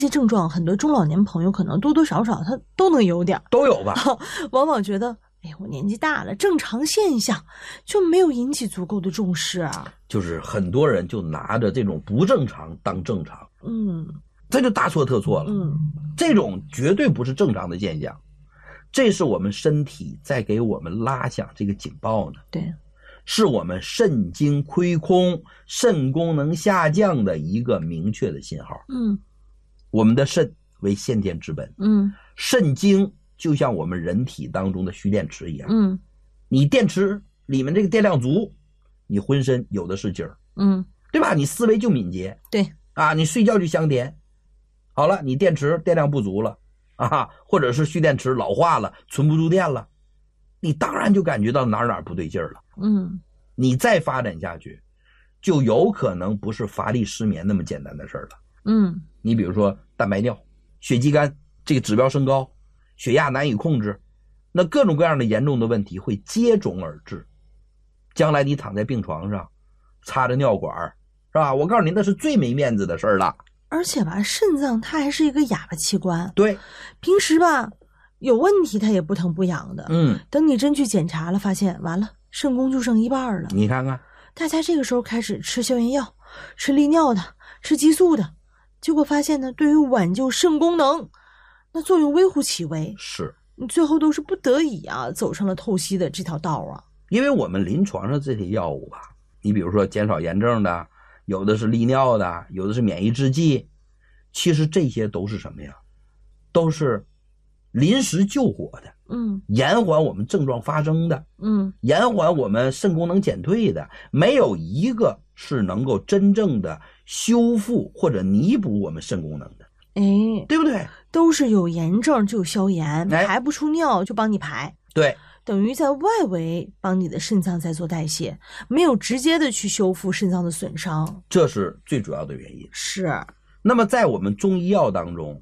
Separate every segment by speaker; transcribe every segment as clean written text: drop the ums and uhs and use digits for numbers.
Speaker 1: 这些症状很多中老年朋友可能多多少少他都能有点，
Speaker 2: 都有吧。
Speaker 1: 往往觉得哎，我年纪大了，正常现象，就没有引起足够的重视啊。
Speaker 2: 就是很多人就拿着这种不正常当正常，这就大错特错了。这种绝对不是正常的现象，这是我们身体在给我们拉响这个警报呢。
Speaker 1: 对，
Speaker 2: 是我们肾精亏空、肾功能下降的一个明确的信号。我们的肾为先天之本，肾精就像我们人体当中的蓄电池一样，你电池里面这个电量足，你浑身有的是劲儿，对吧？你思维就敏捷，
Speaker 1: 对
Speaker 2: 啊，你睡觉就香甜。好了，你电池电量不足了啊，或者是蓄电池老化了，存不住电了，你当然就感觉到哪儿不对劲儿了。你再发展下去，就有可能不是乏力失眠那么简单的事儿了。你比如说蛋白尿、血肌酐这个指标升高，血压难以控制，那各种各样的严重的问题会接踵而至。将来你躺在病床上，插着尿管，是吧？我告诉你，那是最没面子的事儿了。
Speaker 1: 而且吧，肾脏它还是一个哑巴器官，
Speaker 2: 对，
Speaker 1: 平时吧有问题它也不疼不痒的。等你真去检查了，发现完了，肾功就剩一半了。
Speaker 2: 你看看，
Speaker 1: 大家这个时候开始吃消炎药、吃利尿的、吃激素的，结果发现呢，对于挽救肾功能，那作用微乎其微。
Speaker 2: 是，
Speaker 1: 你最后都是不得已啊，走上了透析的这条道啊。
Speaker 2: 因为我们临床上这些药物啊，你比如说减少炎症的，有的是利尿的，有的是免疫制剂，其实这些都是什么呀？都是临时救火的，延缓我们症状发生的，延缓我们肾功能减退的，没有一个是能够真正的修复或者弥补我们肾功能的，对不对？
Speaker 1: 都是有炎症就消炎，排不出尿就帮你排，
Speaker 2: 对，
Speaker 1: 等于在外围帮你的肾脏在做代谢，没有直接的去修复肾脏的损伤，
Speaker 2: 这是最主要的原因。
Speaker 1: 是。
Speaker 2: 那么在我们中医药当中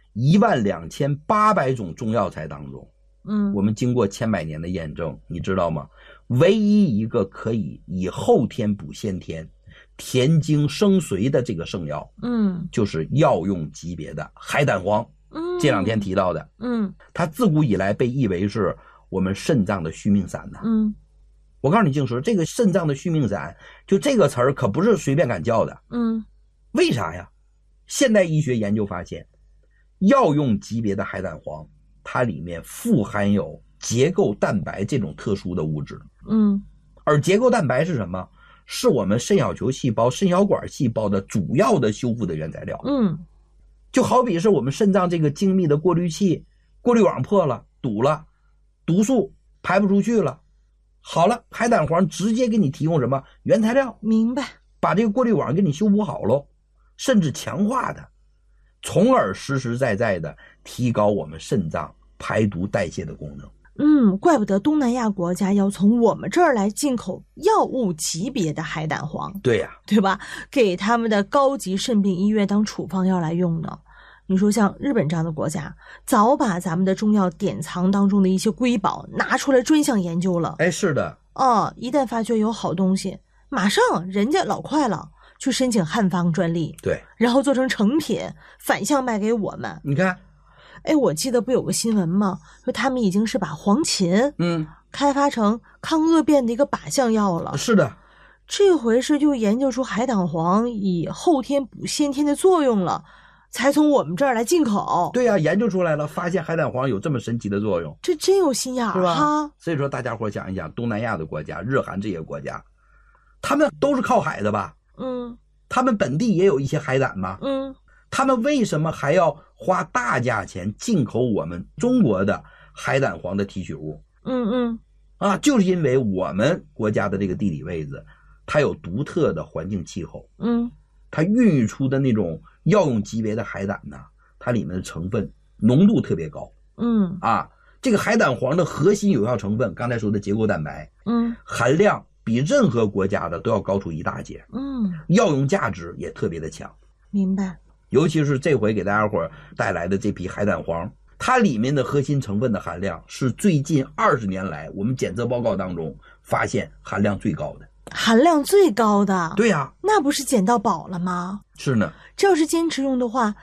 Speaker 2: ，12800种中药材当中，我们经过千百年的验证，你知道吗？唯一一个可以以后天补先天、填精生髓的这个圣药，就是药用级别的海胆黄。这两天提到的，它自古以来被译为是我们肾脏的续命散呢。我告诉你，静石，这个肾脏的续命散，就这个词儿可不是随便敢叫的。为啥呀？现代医学研究发现，药用级别的海胆黄，它里面富含有结构蛋白这种特殊的物质。而结构蛋白是什么？是我们肾小球细胞、肾小管细胞的主要的修复的原材料。就好比是我们肾脏这个精密的过滤器，过滤网破了、堵了，毒素排不出去了。好了，海胆黄直接给你提供什么原材料？
Speaker 1: 明白，
Speaker 2: 把这个过滤网给你修补好喽，甚至强化的，从而实实在在的提高我们肾脏排毒代谢的功能。
Speaker 1: 怪不得东南亚国家要从我们这儿来进口药物级别的海胆黄。
Speaker 2: 对呀，
Speaker 1: 对吧？给他们的高级肾病医院当处方药来用呢。你说像日本这样的国家，早把咱们的中药典藏当中的一些瑰宝拿出来专项研究了。
Speaker 2: 是的。
Speaker 1: 一旦发觉有好东西，马上人家老快了，去申请汉方专利，
Speaker 2: 对，
Speaker 1: 然后做成成品，反向卖给我们。
Speaker 2: 你看，
Speaker 1: 我记得不有个新闻吗？说他们已经是把黄芩，开发成抗恶变的一个靶向药了。
Speaker 2: 是的，
Speaker 1: 这回是就研究出海胆黄以后天补先天的作用了，才从我们这儿来进口。
Speaker 2: 对呀，研究出来了，发现海胆黄有这么神奇的作用，
Speaker 1: 这真有心眼儿，
Speaker 2: 是吧？
Speaker 1: 哈。
Speaker 2: 所以说大家伙想一想，东南亚的国家，日韩这些国家，他们都是靠海的吧？他们本地也有一些海胆吧？他们为什么还要花大价钱进口我们中国的海胆黄的提取物？就是因为我们国家的这个地理位置，它有独特的环境气候。它孕育出的那种药用级别的海胆呢，它里面的成分浓度特别高。这个海胆黄的核心有效成分，刚才说的结构蛋白，含量比任何国家的都要高出一大截。药用价值也特别的强。
Speaker 1: 明白。
Speaker 2: 尤其是这回给大家伙带来的这批海胆黄，它里面的核心成分的含量是最近20年来我们检测报告当中发现含量最高的。
Speaker 1: 含量最高的？
Speaker 2: 对呀，
Speaker 1: 那不是捡到宝了吗？
Speaker 2: 是呢。
Speaker 1: 这要是坚持用的话，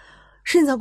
Speaker 1: 肾脏